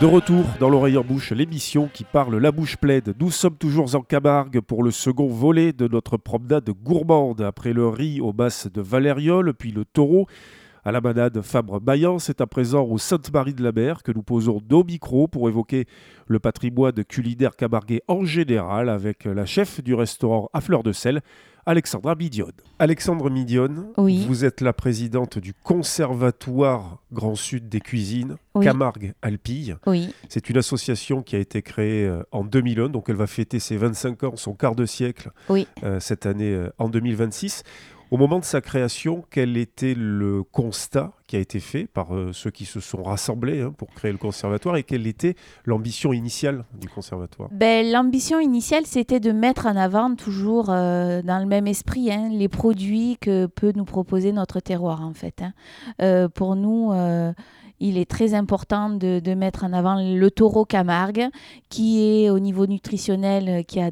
De retour dans l'oreille en bouche, l'émission qui parle la bouche pleine. Nous sommes toujours en Camargue pour le second volet de notre promenade gourmande. Après le riz aux masses de Valériole, puis le taureau à la manade Fabre-Maillan, c'est à présent au Sainte-Marie-de-la-Mer que nous posons nos micros pour évoquer le patrimoine culinaire camarguais en général avec la chef du restaurant à Fleur de Sel, Alexandra Midionne. Alexandre Midionne, oui. Vous êtes la présidente du Conservatoire Grand Sud des cuisines, Oui. Camargue-Alpille. Oui. C'est une association qui a été créée en 2001, donc elle va fêter ses 25 ans, son quart de siècle, Oui. cette année en 2026. Au moment de sa création, quel était le constat qui a été fait par ceux qui se sont rassemblés pour créer le conservatoire et quelle était l'ambition initiale du conservatoire ? L'ambition initiale, c'était de mettre en avant, toujours dans le même esprit, les produits que peut nous proposer notre terroir, en fait. Pour nous, il est très important de mettre en avant le taureau Camargue, qui est au niveau nutritionnel, qui a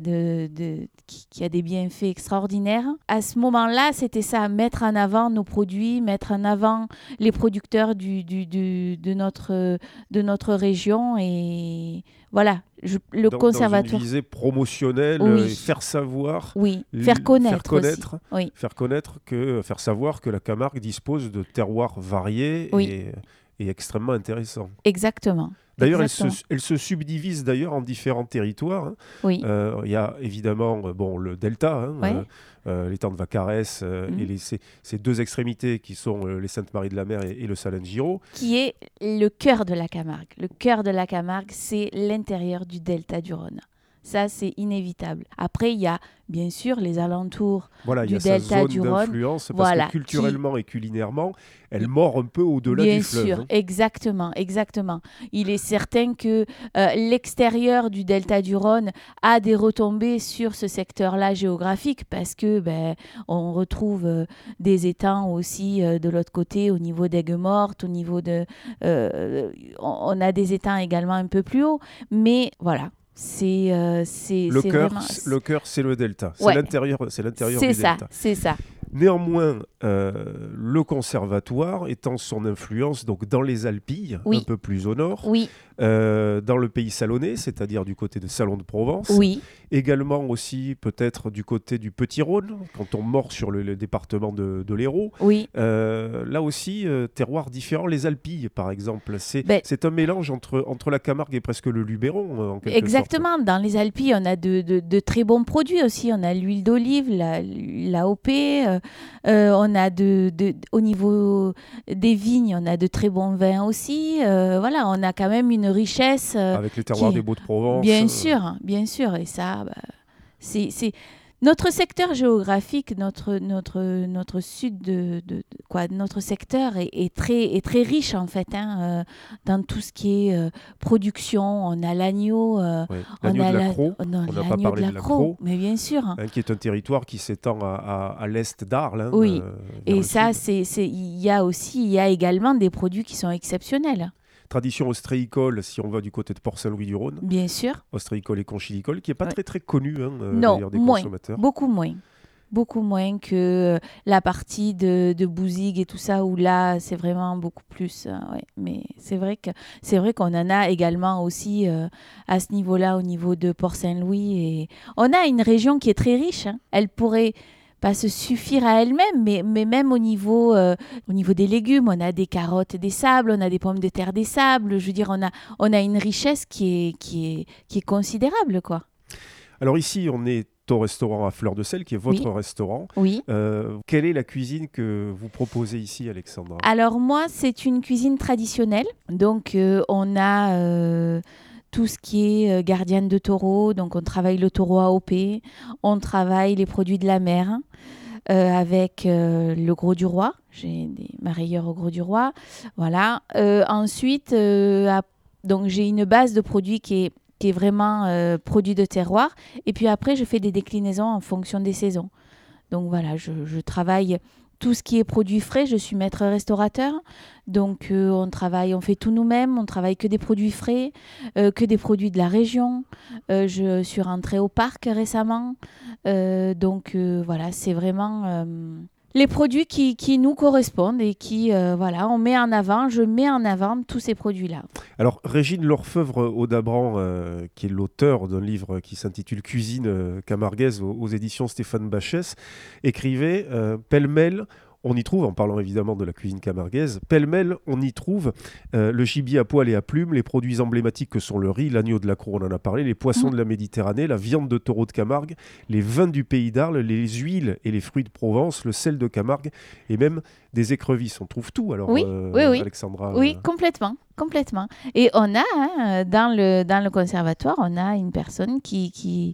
des bienfaits extraordinaires. À ce moment-là, c'était ça, mettre en avant nos produits, mettre en avant les producteurs de notre région. Et voilà, le conservatoire. Dans une visée promotionnelle, Oui. faire savoir, oui, faire connaître aussi. Oui. Faire savoir que la Camargue dispose de terroirs variés Oui. et extrêmement intéressants. Exactement. D'ailleurs, Exactement. elle se subdivise d'ailleurs en différents territoires. Oui. Il y a évidemment le delta, Ouais. l'étang de Vacarès et ces deux extrémités qui sont les Sainte-Marie-de-la-Mer et le Salin-de-Giraud. Qui est le cœur de la Camargue. Le cœur de la Camargue, c'est l'intérieur du delta du Rhône. Ça, c'est inévitable. Après, il y a bien sûr les alentours du delta du Rhône. D'influence, parce que culturellement et culinairement, elle mord un peu au-delà du fleuve. Bien sûr, exactement. Il est certain que l'extérieur du delta du Rhône a des retombées sur ce secteur-là géographique, parce que on retrouve des étangs aussi de l'autre côté, au niveau d'Aigues-Mortes, au niveau de... on a des étangs également un peu plus haut, mais voilà. Le cœur, c'est le delta. C'est l'intérieur du delta. C'est ça. Néanmoins, le conservatoire étend son influence donc dans les Alpilles, un peu plus au nord, dans le pays salonnais, c'est-à-dire du côté de Salon de Provence, également aussi peut-être du côté du Petit-Rhône, quand on mord sur le département de l'Hérault. Là aussi, terroirs différents. Les Alpilles, par exemple, c'est un mélange entre la Camargue et presque le Luberon, en quelque Exactement. sorte. Dans les Alpilles, on a de très bons produits aussi. On a l'huile d'olive, l'AOP. On a au niveau des vignes, on a de très bons vins aussi. Voilà, on a quand même une richesse. Avec les terroirs des Baux-de-Provence. Bien sûr. Et ça, c'est notre secteur géographique, notre sud notre secteur est très riche en fait, dans tout ce qui est production. On a l'agneau, l'agneau de la Crau. On n'a pas parlé de la Crau, mais bien sûr. Qui est un territoire qui s'étend à l'est d'Arles. Oui, et ça, il y a également des produits qui sont exceptionnels. Tradition ostréicole, si on va du côté de Port-Saint-Louis-du-Rhône. Bien sûr. Ostréicole et conchilicole, qui n'est pas très connu d'ailleurs des consommateurs. Beaucoup moins que la partie de Bouzigues et tout ça, où là, c'est vraiment beaucoup plus. Mais c'est vrai qu'on en a également aussi à ce niveau-là, au niveau de Port-Saint-Louis. Et on a une région qui est très riche. Elle pourrait pas se suffire à elle-même, mais même au niveau des légumes, on a des carottes des sables, on a des pommes de terre des sables. Je veux dire, on a une richesse qui est considérable, quoi. Alors ici, on est au restaurant à Fleur de Sel, qui est votre restaurant. Oui. Quelle est la cuisine que vous proposez ici, Alexandra ? Alors moi, c'est une cuisine traditionnelle. Donc on a tout ce qui est gardienne de taureau. Donc on travaille le taureau AOP, on travaille les produits de la mer. Avec le Gros du Roi. J'ai des marailleurs au Gros du Roi. Voilà. Ensuite, donc j'ai une base de produits qui est vraiment produit de terroir. Et puis après, je fais des déclinaisons en fonction des saisons. Donc voilà, je travaille tout ce qui est produit frais. Je suis maître restaurateur. Donc on fait tout nous-mêmes. On travaille que des produits frais, que des produits de la région. Je suis rentrée au parc récemment. Donc voilà, c'est vraiment les produits qui nous correspondent et qui, on met en avant, je mets en avant tous ces produits-là. Alors, Régine Lorfeuvre-Audabran, qui est l'auteur d'un livre qui s'intitule Cuisine camarguaise aux éditions Stéphane Bachès, écrivait pêle-mêle. On y trouve, en parlant évidemment de la cuisine camarguaise, pêle-mêle, on y trouve le gibier à poil et à plumes, les produits emblématiques que sont le riz, l'agneau de la Cour, on en a parlé, les poissons de la Méditerranée, la viande de taureau de Camargue, les vins du pays d'Arles, les huiles et les fruits de Provence, le sel de Camargue et même des écrevisses. On trouve tout alors, oui. Alexandra. Oui, complètement. Et on a, dans le conservatoire, on a une personne qui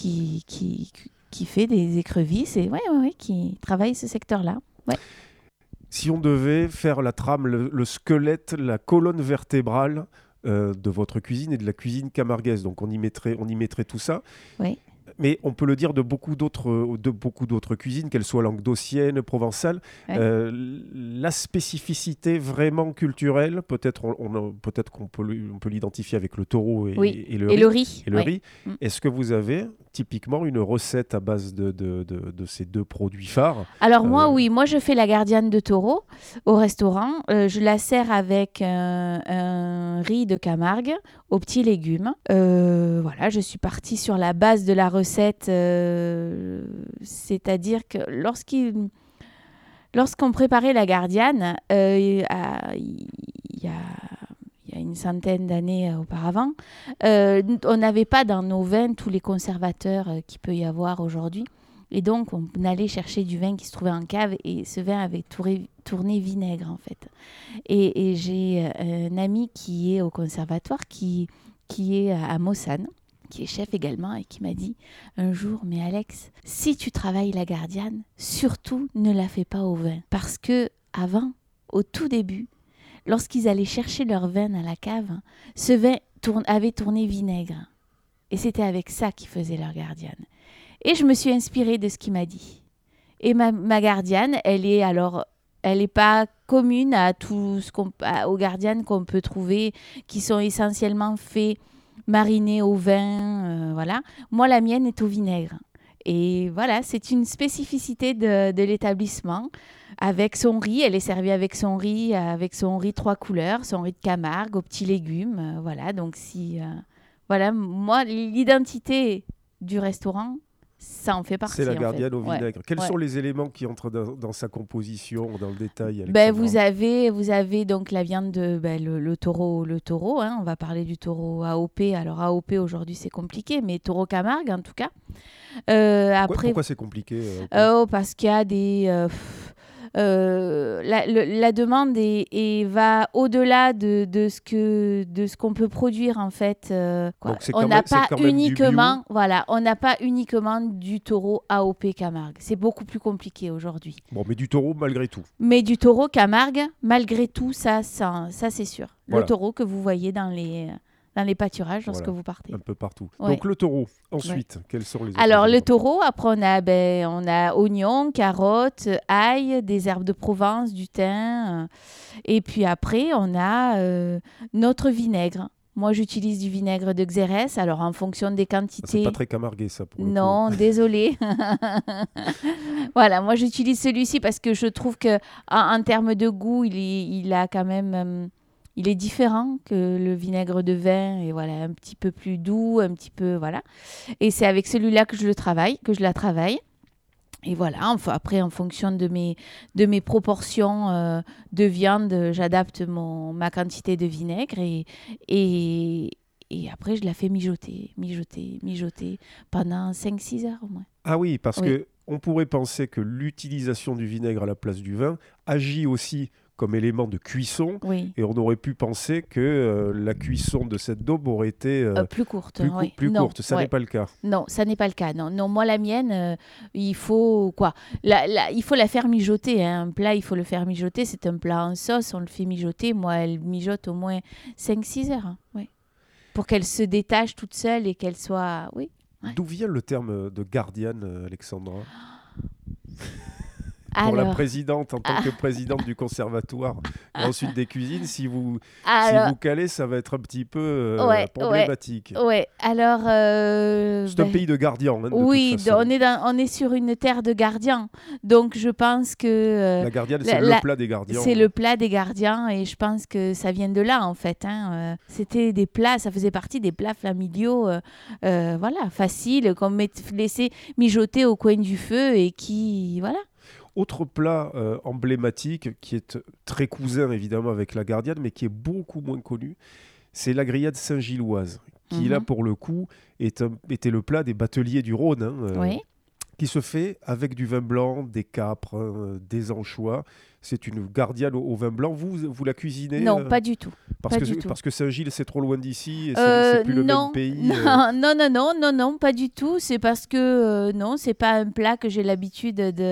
fait des écrevisses et qui travaille ce secteur-là. Ouais. Si on devait faire la trame, le squelette, la colonne vertébrale de votre cuisine et de la cuisine camarguaise, donc on y mettrait tout ça. Oui. Mais on peut le dire de beaucoup d'autres cuisines, qu'elles soient languedociennes, provençales. Ouais. La spécificité vraiment culturelle, peut-être qu'on peut l'identifier avec le taureau et le riz. Et le riz. Est-ce que vous avez typiquement une recette à base de ces deux produits phares? Alors moi je fais la gardienne de taureau au restaurant. Je la sers avec un riz de Camargue aux petits légumes. Je suis partie sur la base de la recette, c'est-à-dire que lorsqu'on préparait la gardienne, il y a une centaine d'années auparavant, on n'avait pas dans nos vins tous les conservateurs qu'il peut y avoir aujourd'hui. Et donc, on allait chercher du vin qui se trouvait en cave et ce vin avait tourné vinaigre, en fait. Et j'ai un ami qui est au conservatoire, qui est à Mossane, qui est chef également, et qui m'a dit un jour, mais Alex, si tu travailles la gardienne, surtout ne la fais pas au vin. Parce que avant, au tout début, lorsqu'ils allaient chercher leur vin à la cave, ce vin avait tourné vinaigre. Et c'était avec ça qu'ils faisaient leur gardienne. Et je me suis inspirée de ce qu'il m'a dit. Et ma gardienne, elle est pas commune à tout aux gardiennes qu'on peut trouver, qui sont essentiellement faits marinés au vin. Moi, la mienne est au vinaigre. Et voilà, c'est une spécificité de l'établissement. Avec son riz, elle est servie avec son riz 3 couleurs, son riz de Camargue, aux petits légumes. Donc moi, l'identité du restaurant, ça en fait partie. C'est la gardienne au vinaigre. Quels sont les éléments qui entrent dans sa composition, dans le détail? Vous avez donc la viande le taureau. On va parler du taureau AOP. Alors AOP aujourd'hui c'est compliqué, mais taureau Camargue en tout cas. Pourquoi c'est compliqué parce qu'il y a des la demande va au-delà de ce qu'on peut produire en fait. On n'a pas uniquement du taureau AOP Camargue. C'est beaucoup plus compliqué aujourd'hui. Bon, mais du taureau malgré tout. Mais du taureau Camargue, malgré tout, ça c'est sûr. Voilà. Le taureau que vous voyez dans les pâturages lorsque vous partez. Un peu partout. Ouais. Donc le taureau, ensuite, quels sont les autres? Alors le taureau, après on a oignons, carottes, ail, des herbes de Provence, du thym. Et puis après, on a notre vinaigre. Moi, j'utilise du vinaigre de Xérès. Alors, en fonction des quantités... C'est pas très camarguais, ça, pour le coup. Non, désolée. Voilà, moi, j'utilise celui-ci parce que je trouve qu'en termes de goût, il a quand même... il est différent que le vinaigre de vin, et voilà, un petit peu plus doux, un petit peu... Voilà. Et c'est avec celui-là que je la travaille. Et voilà, après, en fonction de mes proportions de viande, j'adapte ma quantité de vinaigre et après, je la fais mijoter pendant 5-6 heures au moins. Ah oui, parce qu'on pourrait penser que l'utilisation du vinaigre à la place du vin agit aussi comme élément de cuisson, et on aurait pu penser que la cuisson de cette daube aurait été plus courte. Plus courte. Ça n'est pas le cas. Non, ça n'est pas le cas. Non, moi, la mienne, il faut quoi il faut la faire mijoter. Un plat, il faut le faire mijoter. C'est un plat en sauce, on le fait mijoter. Moi, elle mijote au moins 5-6 heures. Pour qu'elle se détache toute seule et qu'elle soit... Oui. D'où vient le terme de gardienne, Alexandra? pour la présidente, en tant que présidente du conservatoire et ensuite des cuisines, si vous calez, ça va être un petit peu problématique. Ouais. Alors, c'est un pays de gardiens. Hein, oui, on est sur une terre de gardiens. Donc, je pense que... la gardienne, c'est le plat des gardiens. C'est le plat des gardiens et je pense que ça vient de là, en fait. Hein. C'était des plats, ça faisait partie des plats familiaux, faciles, qu'on laissait mijoter au coin du feu et qui... Voilà. Autre plat emblématique qui est très cousin évidemment avec la gardienne, mais qui est beaucoup moins connu, c'est la grillade saint-gilloise, qui là pour le coup était le plat des bateliers du Rhône, qui se fait avec du vin blanc, des capres, des anchois. C'est une gardienne au vin blanc. Vous la cuisinez? Non, pas du tout. Parce que Saint-Gilles, c'est trop loin d'ici et c'est plus le même pays. Non, pas du tout. C'est parce que non, c'est pas un plat que j'ai l'habitude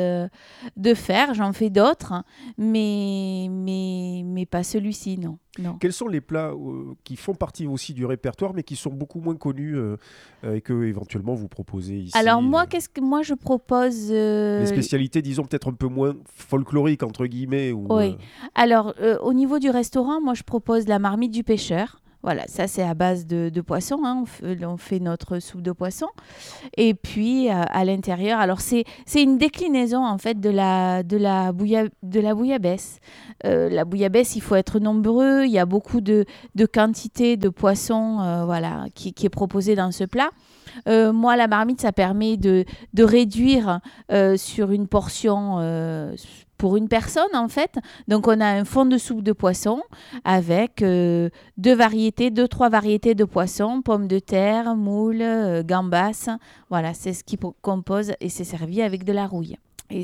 de faire. J'en fais d'autres, mais pas celui-ci, non. Quels sont les plats qui font partie aussi du répertoire, mais qui sont beaucoup moins connus et que éventuellement vous proposez ici? Alors moi, qu'est-ce que je propose Les spécialités, disons peut-être un peu moins folkloriques entre guillemets. Oui. Alors au niveau du restaurant, moi je propose la marmite du pêcheur. Voilà, ça c'est à base de poisson, hein. On fait notre soupe de poisson. Et puis à l'intérieur, alors c'est une déclinaison en fait de la bouillabaisse. La bouillabaisse, il faut être nombreux, il y a beaucoup de quantité de poisson qui est proposée dans ce plat. Moi, la marmite, ça permet de réduire sur une portion pour une personne, en fait. Donc, on a un fond de soupe de poisson avec 3 variétés de poissons, pommes de terre, moules, gambas. Voilà, c'est ce qui compose et c'est servi avec de la rouille. Et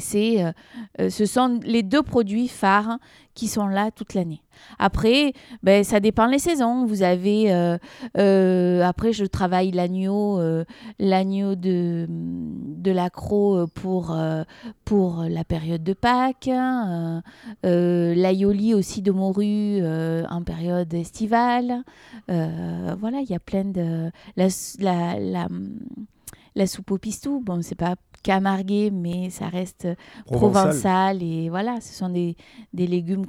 ce sont les 2 produits phares qui sont là toute l'année. Après, ça dépend les saisons. Vous avez, après, je travaille l'agneau de l'accro pour la période de Pâques, l'aioli aussi de morue en période estivale. Voilà, il y a plein de... La soupe au pistou, bon, c'est pas camarguais, mais ça reste provençal. Et voilà, ce sont des légumes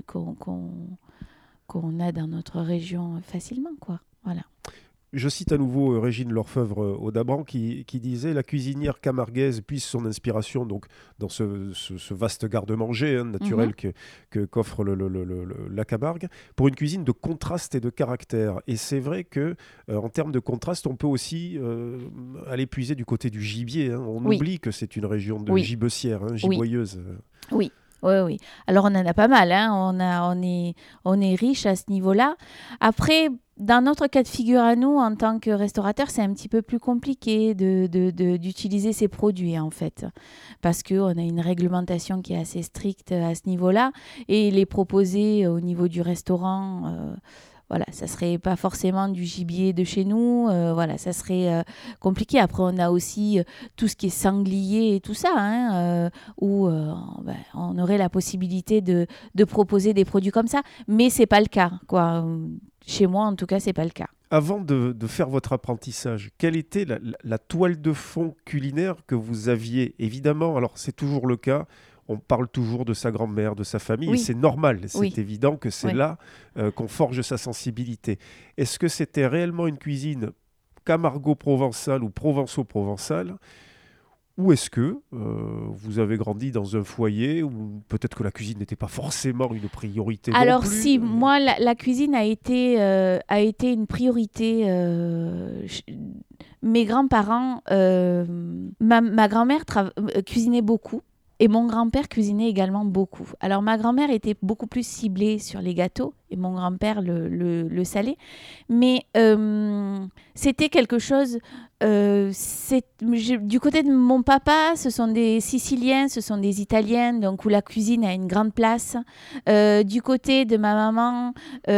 qu'on a dans notre région facilement, quoi. Voilà. Je cite à nouveau Régine Lorfeuvre Audabran qui disait « La cuisinière camarguaise puise son inspiration donc, dans ce vaste garde-manger naturel qu'offre la Camargue pour une cuisine de contraste et de caractère. » Et c'est vrai qu'en termes de contraste, on peut aussi aller puiser du côté du gibier. Hein. On oublie que c'est une région de gibecière, giboyeuse. Oui. Oui. Alors, on en a pas mal. Hein. On est riche à ce niveau-là. Après, dans notre cas de figure à nous, en tant que restaurateur, c'est un petit peu plus compliqué d'utiliser ces produits, en fait. Parce qu'on a une réglementation qui est assez stricte à ce niveau-là. Et les proposer au niveau du restaurant... Voilà, ça serait pas forcément du gibier de chez nous. Voilà, ça serait compliqué. Après, on a aussi tout ce qui est sanglier et tout ça, où on aurait la possibilité de proposer des produits comme ça. Mais c'est pas le cas, quoi. Chez moi, en tout cas, c'est pas le cas. Avant de faire votre apprentissage, quelle était la toile de fond culinaire que vous aviez? Évidemment, alors c'est toujours le cas. On parle toujours de sa grand-mère, de sa famille, et c'est normal, c'est évident que c'est là qu'on forge sa sensibilité. Est-ce que c'était réellement une cuisine camargo-provençale ou provençaux-provençale, ou est-ce que vous avez grandi dans un foyer où peut-être que la cuisine n'était pas forcément une priorité? Alors non plus, si, moi, la cuisine a été une priorité. Mes grands-parents, ma grand-mère cuisinait beaucoup. Et mon grand-père cuisinait également beaucoup. Alors, ma grand-mère était beaucoup plus ciblée sur les gâteaux et mon grand-père le salé. Mais c'était quelque chose... du côté de mon papa, ce sont des Siciliens, ce sont des Italiens, donc où la cuisine a une grande place. Du côté de ma maman,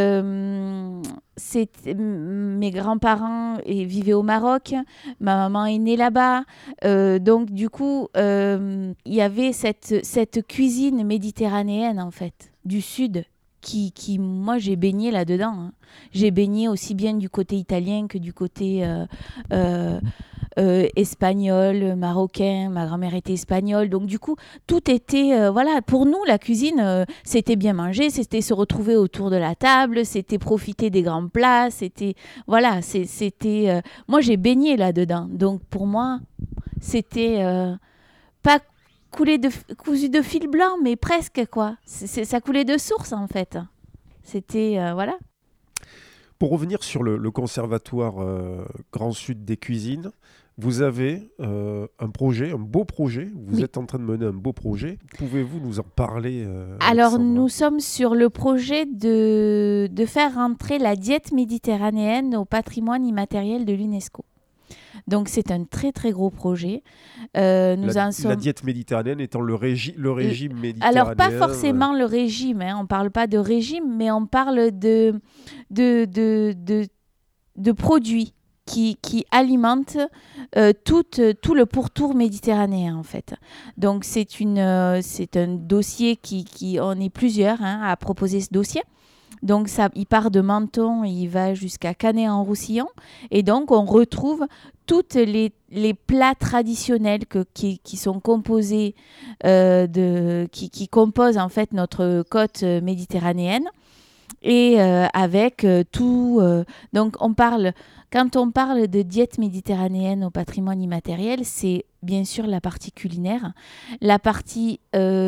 mes grands-parents vivaient au Maroc. Ma maman est née là-bas. Donc, du coup, il y avait cette cuisine méditerranéenne, en fait, du Sud, qui moi, j'ai baigné là-dedans. Hein. J'ai baigné aussi bien du côté italien que du côté espagnol, marocain. Ma grand-mère était espagnole. Donc, du coup, tout était... voilà, pour nous, la cuisine, c'était bien manger, c'était se retrouver autour de la table, c'était profiter des grands plats, c'était... Voilà, c'était... moi, j'ai baigné là-dedans. Donc, pour moi, c'était pas cousu de fil blanc, mais presque, quoi. Ça coulait de source, en fait. C'était... voilà. Pour revenir sur le conservatoire Grand Sud des Cuisines, vous avez un projet, un beau projet. Vous êtes en train de mener un beau projet. Pouvez-vous nous en parler, Alors, nous sommes sur le projet de faire rentrer la diète méditerranéenne au patrimoine immatériel de l'UNESCO. Donc, c'est un très, très gros projet. La diète méditerranéenne étant le régime méditerranéen. Alors, pas forcément le régime. On ne parle pas de régime, mais on parle de produits qui alimentent tout le pourtour méditerranéen, en fait. Donc, c'est un dossier on est plusieurs à proposer ce dossier. Donc, il part de Menton, il va jusqu'à Canet-en-Roussillon. Et donc, on retrouve toutes les plats traditionnels qui sont composés, qui composent en fait notre côte méditerranéenne. Et avec tout... donc, quand on parle de diète méditerranéenne au patrimoine immatériel, c'est bien sûr la partie culinaire, la partie...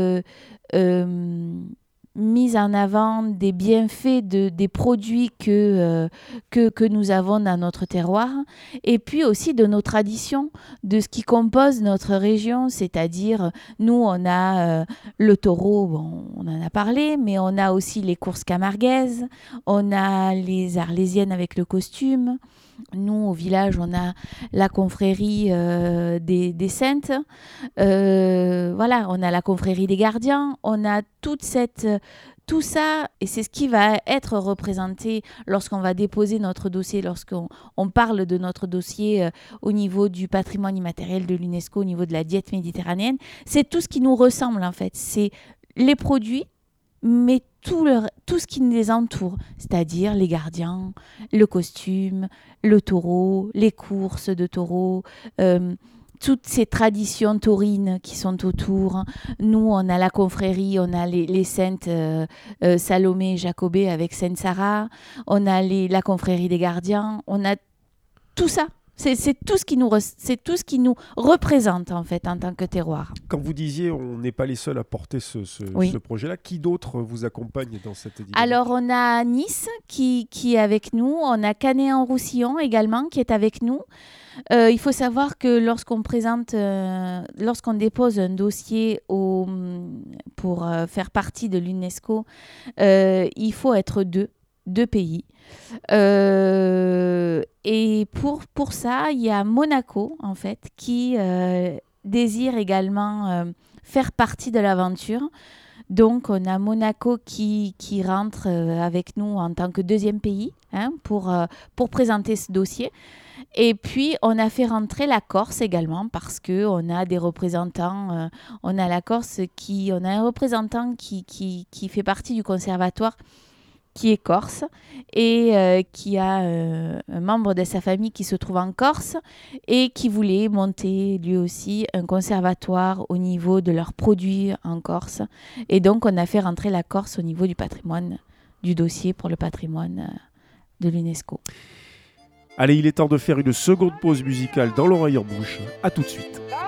mise en avant des bienfaits des produits que nous avons dans notre terroir, et puis aussi de nos traditions, de ce qui compose notre région, c'est-à-dire nous on a le taureau, bon, on en a parlé, mais on a aussi les courses camarguaises, on a les arlésiennes avec le costume. Nous, au village, on a la confrérie des Saintes. Voilà, on a la confrérie des Gardiens. On a tout ça, et c'est ce qui va être représenté lorsqu'on va déposer notre dossier, lorsqu'on parle de notre dossier au niveau du patrimoine immatériel de l'UNESCO, au niveau de la diète méditerranéenne. C'est tout ce qui nous ressemble, en fait. C'est les produits, mais tout ce qui les entoure, c'est-à-dire les gardiens, le costume, le taureau, les courses de taureaux, toutes ces traditions taurines qui sont autour. Nous, on a la confrérie, on a les saintes Salomé et Jacobée avec Sainte Sarah, on a la confrérie des gardiens, on a tout ça. C'est tout ce qui nous représente en fait en tant que terroir. Quand vous disiez on n'est pas les seuls à porter ce projet-là, qui d'autre vous accompagne dans cette dynamique ? Alors on a Nice qui est avec nous, on a Canet-en-Roussillon également qui est avec nous. Il faut savoir que lorsqu'on dépose un dossier pour faire partie de l'UNESCO, il faut être deux pays. Et pour ça, il y a Monaco, en fait, qui désire également faire partie de l'aventure. Donc, on a Monaco qui rentre avec nous en tant que deuxième pays pour présenter ce dossier. Et puis, on a fait rentrer la Corse également parce qu'on a des représentants. On a la Corse on a un représentant qui fait partie du conservatoire qui est corse et qui a un membre de sa famille qui se trouve en Corse et qui voulait monter lui aussi un conservatoire au niveau de leurs produits en Corse. Et donc, on a fait rentrer la Corse au niveau du patrimoine, du dossier pour le patrimoine de l'UNESCO. Allez, il est temps de faire une seconde pause musicale dans l'oreille en bouche. À tout de suite.